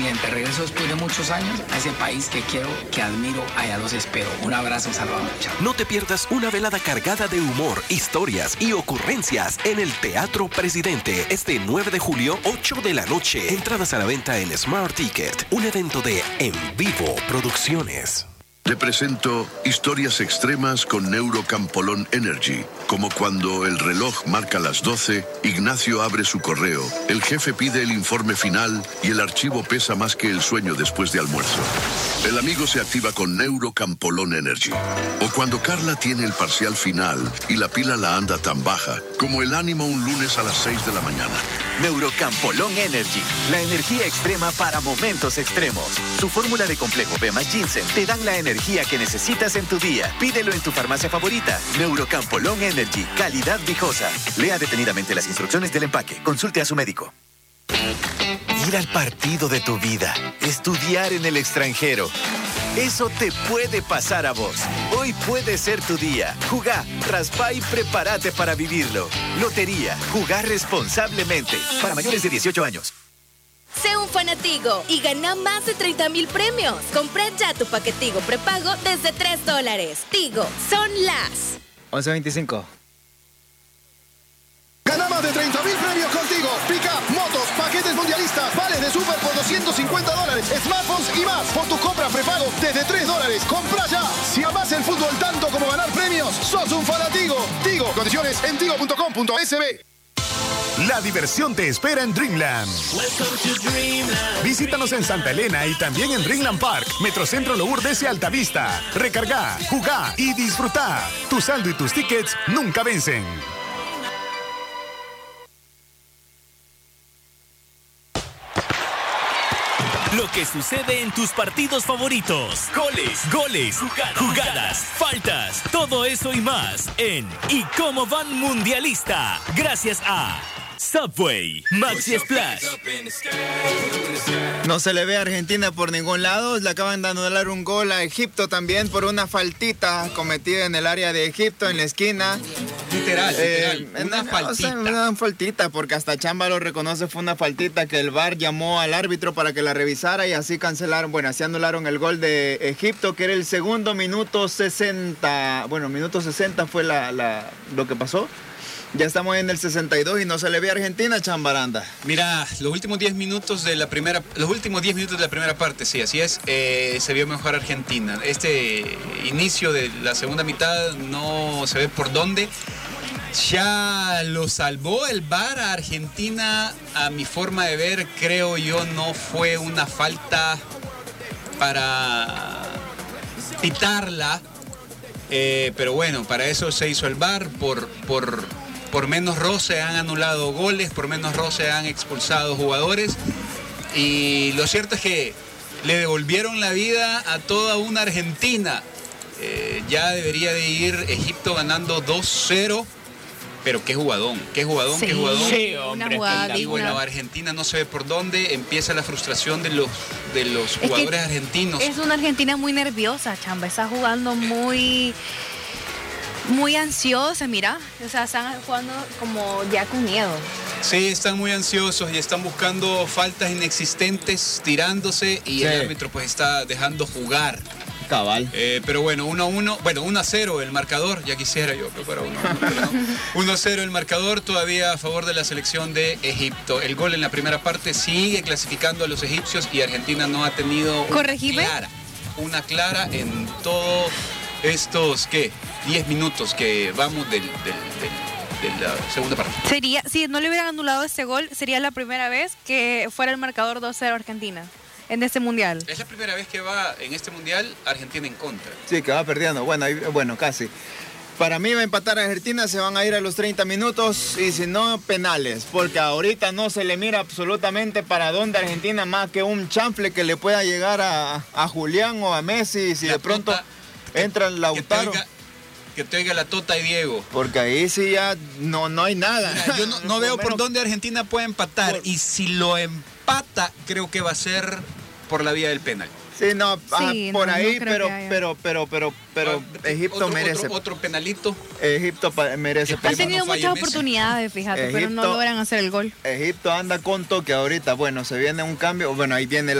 presidente. Regreso después de muchos años a ese país que quiero, que admiro. Allá los espero. Un abrazo, Salvador. Chao. No te pierdas una velada cargada de humor, historias y ocurrencias en el Teatro Presidente este 9 de julio, 8 de la noche. Entradas a la venta en Smart Ticket, un evento de En Vivo Producciones. Te presento historias extremas con Neurocampolón Energy, como cuando el reloj marca las 12, Ignacio abre su correo, el jefe pide el informe final y el archivo pesa más que el sueño después de almuerzo. El amigo se activa con Neurocampolón Energy. O cuando Carla tiene el parcial final y la pila la anda tan baja como el ánimo un lunes a las 6 de la mañana. Neurocampolón Energy, la energía extrema para momentos extremos. Su fórmula de complejo B más ginseng te dan la energía que necesitas en tu día. Pídelo en tu farmacia favorita. Neurocampolón Energy, calidad viejosa. Lea detenidamente las instrucciones del empaque. Consulte a su médico. Ir al partido de tu vida. Estudiar en el extranjero. Eso te puede pasar a vos. Hoy puede ser tu día. Jugá, raspá y prepárate para vivirlo. Lotería, jugá responsablemente. Para mayores de 18 años. Sé un fanatigo y gana más de 30,000 premios. Compra ya tu paquetigo prepago desde $3. Tigo, son las 11:25. Gana más de 30,000 premios contigo. Pick-up, motos, paquetes mundialistas, vales de súper por $250, smartphones y más. Por tu compra prepago desde $3. Compra ya. Si amás el fútbol tanto como ganar premios, sos un fanatigo. Tigo, condiciones en tigo.com.sb. La diversión te espera en Dreamland. Visítanos en Santa Elena y también en Dreamland Park, Metrocentro Lourdes y Altavista. Recarga, jugá y disfrutá. Tu saldo y tus tickets nunca vencen. Lo que sucede en tus partidos favoritos. Goles, jugadas, faltas, todo eso y más en ¿Y cómo van Mundialista? Gracias a Subway, Maxi Splash. No se le ve a Argentina por ningún lado. Le acaban de anular un gol a Egipto también por una faltita cometida en el área de Egipto, en la esquina. Literal. Una faltita. O sea, una faltita, porque hasta Chamba lo reconoce, fue una faltita que el VAR llamó al árbitro para que la revisara y así cancelaron, así anularon el gol de Egipto, que era el segundo minuto 60. Bueno, minuto 60 fue lo que pasó. Ya estamos en el 62 y no se le ve a Argentina, Chambaranda. Mira, los últimos 10 minutos de la primera parte, sí, así es, se vio mejor Argentina. Este inicio de la segunda mitad no se ve por dónde. Ya lo salvó el VAR a Argentina, a mi forma de ver, creo yo, no fue una falta para pitarla, pero bueno, para eso se hizo el VAR, por menos roce han anulado goles, por menos roce han expulsado jugadores, y lo cierto es que le devolvieron la vida a toda una Argentina. Ya debería de ir Egipto ganando 2-0, pero qué jugadón. Sí, hombre, y bueno, Argentina no se ve por dónde, empieza la frustración de los jugadores argentinos. Es una Argentina muy nerviosa, Chamba, está jugando muy ansiosa, mira, o sea, están jugando como ya con miedo. Sí, están muy ansiosos y están buscando faltas inexistentes, tirándose, y el árbitro pues está dejando jugar. Cabal. Pero bueno, 1-1, bueno, 1-0 el marcador, ya quisiera yo que fuera 1-1, pero no. 1-0 el marcador, todavía a favor de la selección de Egipto. El gol en la primera parte sigue clasificando a los egipcios y Argentina no ha tenido una clara en todos estos, 10 minutos que vamos de la segunda parte. Sería, si no le hubieran anulado ese gol, sería la primera vez que fuera el marcador 2-0 Argentina en este mundial. Es la primera vez que va en este mundial Argentina en contra. Sí, que va perdiendo. Bueno, casi. Para mí va a empatar a Argentina, se van a ir a los 30 minutos y si no, penales. Porque ahorita no se le mira absolutamente para dónde Argentina, más que un chanfle que le pueda llegar a Julián o a Messi, si de pronto entra el Lautaro. Que te oiga la Tota y Diego. Porque ahí sí ya no hay nada. Mira, yo no veo por dónde Argentina puede empatar. Y si lo empata, creo que va a ser por la vía del penal. Sí, por ahí, pero Egipto merece. Otro penalito. Egipto merece. Han tenido muchas oportunidades, fíjate, pero no logran hacer el gol. Egipto anda con toque ahorita. Bueno, se viene un cambio. Bueno, ahí viene